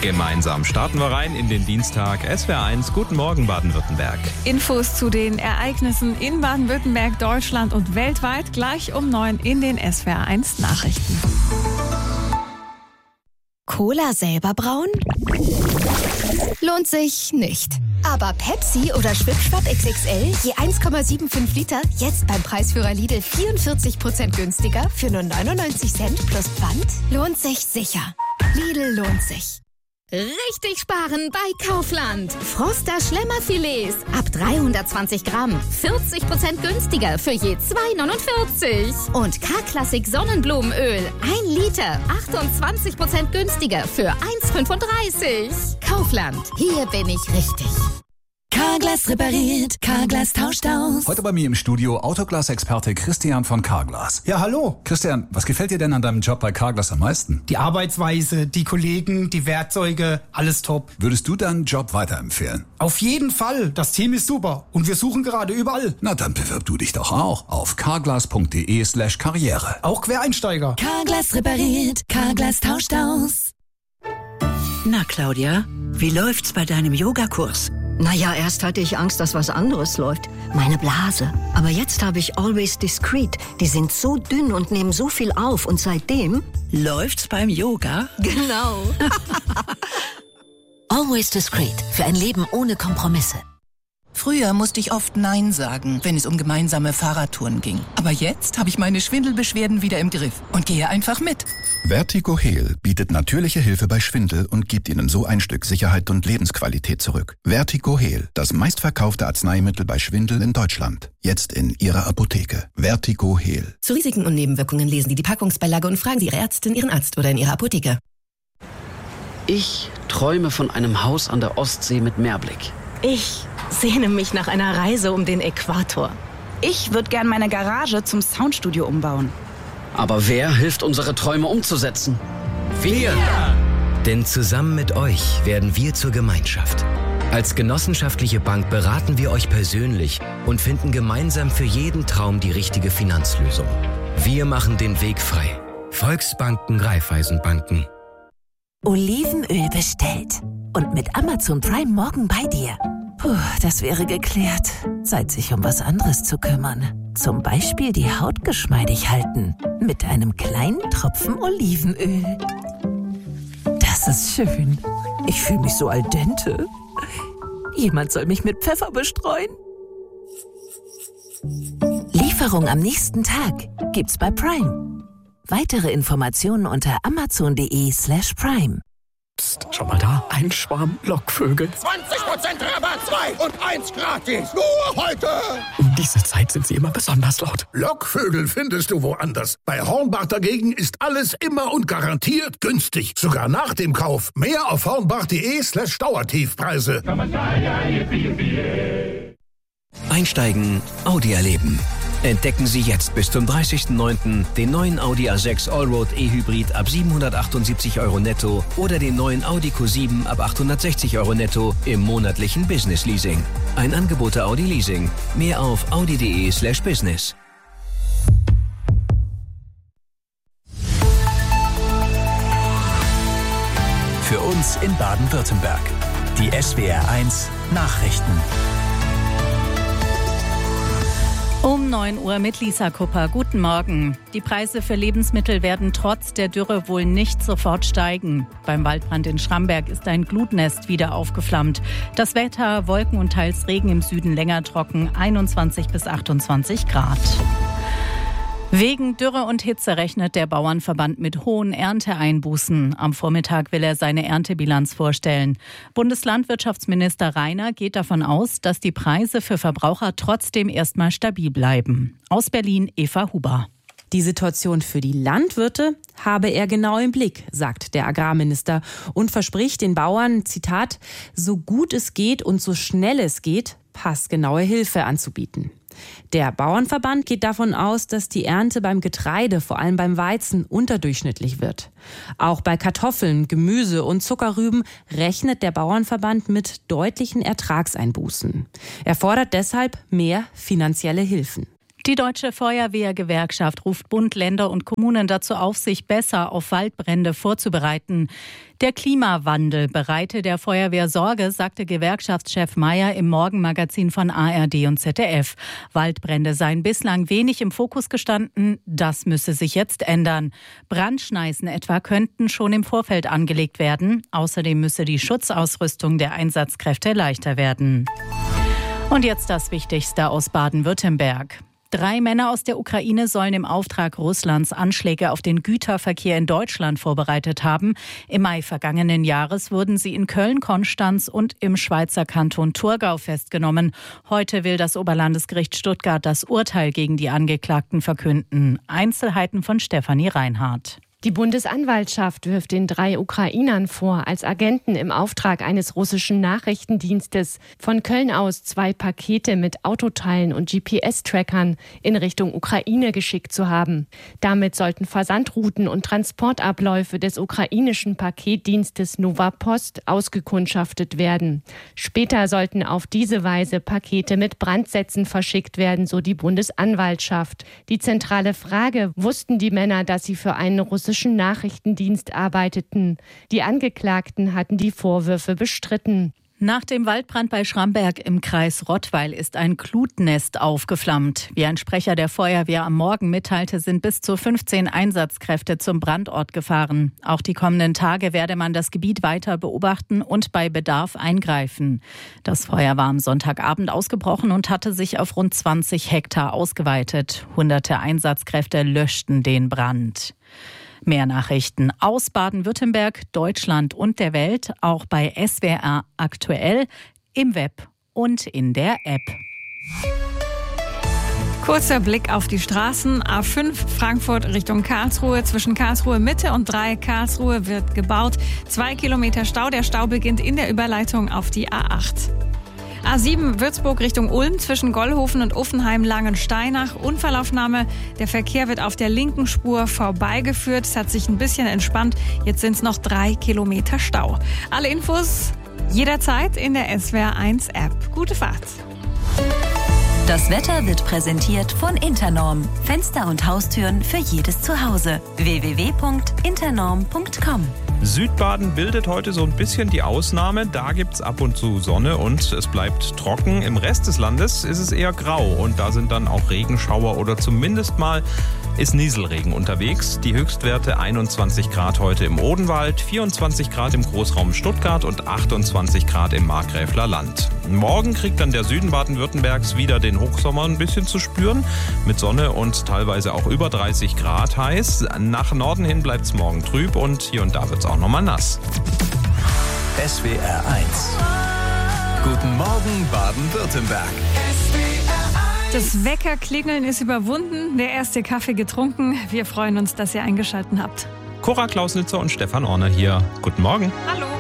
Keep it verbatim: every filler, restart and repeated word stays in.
Gemeinsam starten wir rein in den Dienstag. S W R eins, guten Morgen Baden-Württemberg. Infos zu den Ereignissen in Baden-Württemberg, Deutschland und weltweit gleich um neun in den S W R eins Nachrichten. Cola selber brauen? Lohnt sich nicht. Aber Pepsi oder Schwipschwapp X X L, je eins Komma fünfundsiebzig Liter, jetzt beim Preisführer Lidl vierundvierzig Prozent günstiger für nur neunundneunzig Cent plus Pfand? Lohnt sich sicher. Lidl lohnt sich. Richtig sparen bei Kaufland. Froster Schlemmerfilets ab dreihundertzwanzig Gramm. vierzig Prozent günstiger für je zwei neunundvierzig. Und K-Klassik Sonnenblumenöl. ein Liter. achtundzwanzig Prozent günstiger für eins fünfunddreißig. Kaufland. Hier bin ich richtig. Carglass repariert, Carglass tauscht aus. Heute bei mir im Studio Autoglas-Experte Christian von Carglass. Ja, hallo. Christian, was gefällt dir denn an deinem Job bei Carglass am meisten? Die Arbeitsweise, die Kollegen, die Werkzeuge, alles top. Würdest du deinen Job weiterempfehlen? Auf jeden Fall. Das Team ist super. Und wir suchen gerade überall. Na, dann bewirb du dich doch auch auf carglass.de slash karriere. Auch Quereinsteiger. Carglass repariert, Carglass tauscht aus. Na, Claudia, wie läuft's bei deinem Yogakurs? Naja, erst hatte ich Angst, dass was anderes läuft. Meine Blase. Aber jetzt habe ich Always Discreet. Die sind so dünn und nehmen so viel auf. Und seitdem... Läuft's beim Yoga? Genau. Always Discreet. Für ein Leben ohne Kompromisse. Früher musste ich oft Nein sagen, wenn es um gemeinsame Fahrradtouren ging. Aber jetzt habe ich meine Schwindelbeschwerden wieder im Griff und gehe einfach mit. Vertigo-Heal bietet natürliche Hilfe bei Schwindel und gibt Ihnen so ein Stück Sicherheit und Lebensqualität zurück. Vertigo-Heal, das meistverkaufte Arzneimittel bei Schwindel in Deutschland. Jetzt in Ihrer Apotheke. Vertigo-Heal. Zu Risiken und Nebenwirkungen lesen Sie die Packungsbeilage und fragen Sie Ihre Ärztin, Ihren Arzt oder in Ihrer Apotheke. Ich träume von einem Haus an der Ostsee mit Meerblick. Ich sehne mich nach einer Reise um den Äquator. Ich würde gern meine Garage zum Soundstudio umbauen. Aber wer hilft, unsere Träume umzusetzen? Wir! Denn zusammen mit euch werden wir zur Gemeinschaft. Als genossenschaftliche Bank beraten wir euch persönlich und finden gemeinsam für jeden Traum die richtige Finanzlösung. Wir machen den Weg frei. Volksbanken, Raiffeisenbanken. Olivenöl bestellt. Und mit Amazon Prime morgen bei dir. Puh, das wäre geklärt. Zeit, sich um was anderes zu kümmern. Zum Beispiel die Haut geschmeidig halten. Mit einem kleinen Tropfen Olivenöl. Das ist schön. Ich fühle mich so al dente. Jemand soll mich mit Pfeffer bestreuen. Lieferung am nächsten Tag gibt's bei Prime. Weitere Informationen unter amazon.de slash prime. Psst, schau mal da, ein Schwarm Lockvögel. zwanzig Prozent Rabatt, zwei und eins gratis. Nur heute. Um diese Zeit sind sie immer besonders laut. Lockvögel findest du woanders. Bei Hornbach dagegen ist alles immer und garantiert günstig. Sogar nach dem Kauf. Mehr auf hornbach.de slash Dauertiefpreise. Einsteigen, Audi erleben. Entdecken Sie jetzt bis zum dreißigsten neunten den neuen Audi A sechs Allroad E-Hybrid ab siebenhundertachtundsiebzig Euro netto oder den neuen Audi Q sieben ab achthundertsechzig Euro netto im monatlichen Business Leasing. Ein Angebot der Audi Leasing. Mehr auf audi.de slash business. Für uns in Baden-Württemberg. Die S W R eins Nachrichten. Um neun Uhr mit Lisa Kupper. Guten Morgen. Die Preise für Lebensmittel werden trotz der Dürre wohl nicht sofort steigen. Beim Waldbrand in Schramberg ist ein Glutnest wieder aufgeflammt. Das Wetter, Wolken und teils Regen im Süden länger trocken, einundzwanzig bis achtundzwanzig Grad. Wegen Dürre und Hitze rechnet der Bauernverband mit hohen Ernteeinbußen. Am Vormittag will er seine Erntebilanz vorstellen. Bundeslandwirtschaftsminister Rainer geht davon aus, dass die Preise für Verbraucher trotzdem erstmal stabil bleiben. Aus Berlin Eva Huber. Die Situation für die Landwirte habe er genau im Blick, sagt der Agrarminister und verspricht den Bauern, Zitat, so gut es geht und so schnell es geht, passgenaue Hilfe anzubieten. Der Bauernverband geht davon aus, dass die Ernte beim Getreide, vor allem beim Weizen, unterdurchschnittlich wird. Auch bei Kartoffeln, Gemüse und Zuckerrüben rechnet der Bauernverband mit deutlichen Ertragseinbußen. Er fordert deshalb mehr finanzielle Hilfen. Die Deutsche Feuerwehrgewerkschaft ruft Bund, Länder und Kommunen dazu auf, sich besser auf Waldbrände vorzubereiten. Der Klimawandel bereite der Feuerwehr Sorge, sagte Gewerkschaftschef Mayer im Morgenmagazin von A R D und Z D F. Waldbrände seien bislang wenig im Fokus gestanden, das müsse sich jetzt ändern. Brandschneisen etwa könnten schon im Vorfeld angelegt werden. Außerdem müsse die Schutzausrüstung der Einsatzkräfte leichter werden. Und jetzt das Wichtigste aus Baden-Württemberg. Drei Männer aus der Ukraine sollen im Auftrag Russlands Anschläge auf den Güterverkehr in Deutschland vorbereitet haben. Im Mai vergangenen Jahres wurden sie in Köln, Konstanz und im Schweizer Kanton Thurgau festgenommen. Heute will das Oberlandesgericht Stuttgart das Urteil gegen die Angeklagten verkünden. Einzelheiten von Stefanie Reinhardt. Die Bundesanwaltschaft wirft den drei Ukrainern vor, als Agenten im Auftrag eines russischen Nachrichtendienstes von Köln aus zwei Pakete mit Autoteilen und G P S-Trackern in Richtung Ukraine geschickt zu haben. Damit sollten Versandrouten und Transportabläufe des ukrainischen Paketdienstes Nova Post ausgekundschaftet werden. Später sollten auf diese Weise Pakete mit Brandsätzen verschickt werden, so die Bundesanwaltschaft. Die zentrale Frage: Wussten die Männer, dass sie für einen russischen Nachrichtendienst arbeiteten? Die Angeklagten hatten die Vorwürfe bestritten. Nach dem Waldbrand bei Schramberg im Kreis Rottweil ist ein Glutnest aufgeflammt. Wie ein Sprecher der Feuerwehr am Morgen mitteilte, sind bis zu fünfzehn Einsatzkräfte zum Brandort gefahren. Auch die kommenden Tage werde man das Gebiet weiter beobachten und bei Bedarf eingreifen. Das Feuer war am Sonntagabend ausgebrochen und hatte sich auf rund zwanzig Hektar ausgeweitet. Hunderte Einsatzkräfte löschten den Brand. Mehr Nachrichten aus Baden-Württemberg, Deutschland und der Welt, auch bei S W R aktuell, im Web und in der App. Kurzer Blick auf die Straßen. A fünf Frankfurt Richtung Karlsruhe. Zwischen Karlsruhe Mitte und drei Karlsruhe wird gebaut. Zwei Kilometer Stau. Der Stau beginnt in der Überleitung auf die A acht. A sieben Würzburg Richtung Ulm zwischen Gollhofen und Uffenheim-Langensteinach. Unfallaufnahme. Der Verkehr wird auf der linken Spur vorbeigeführt. Es hat sich ein bisschen entspannt. Jetzt sind es noch drei Kilometer Stau. Alle Infos jederzeit in der S W R eins App. Gute Fahrt. Das Wetter wird präsentiert von Internorm. Fenster und Haustüren für jedes Zuhause. w w w punkt internorm punkt com. Südbaden bildet heute so ein bisschen die Ausnahme. Da gibt's ab und zu Sonne und es bleibt trocken. Im Rest des Landes ist es eher grau und da sind dann auch Regenschauer oder zumindest mal ist Nieselregen unterwegs. Die Höchstwerte einundzwanzig Grad heute im Odenwald, vierundzwanzig Grad im Großraum Stuttgart und achtundzwanzig Grad im Markgräfler Land. Morgen kriegt dann der Süden Baden-Württembergs wieder den Hochsommer ein bisschen zu spüren. Mit Sonne und teilweise auch über dreißig Grad heiß. Nach Norden hin bleibt es morgen trüb und hier und da wird es auch nochmal nass. S W R eins. Guten Morgen Baden-Württemberg. Das Weckerklingeln ist überwunden, der erste Kaffee getrunken. Wir freuen uns, dass ihr eingeschaltet habt. Cora Klausnitzer und Stefan Orner hier. Guten Morgen. Hallo.